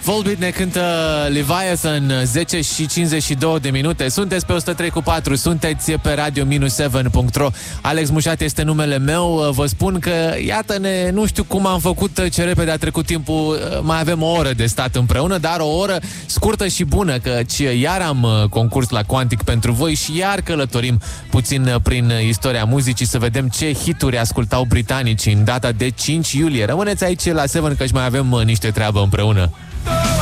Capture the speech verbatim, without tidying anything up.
Volbeat ne cântă Leviathan, zece și cincizeci și două de minute. Sunteți pe o sută trei cu patru, sunteți pe radio șapte punct ro. Alex Mușat este numele meu. Vă spun că, iată-ne, nu știu cum am făcut ce repede a trecut timpul. Mai avem o oră de stat împreună, dar o oră scurtă și bună, căci iar am concurs la Quantic pentru voi și iar călătorim puțin prin istoria muzicii să vedem ce hituri ascultau britanicii în data de cinci iulie. Rămâneți aici la șapte, căci mai avem niște treabă împreună.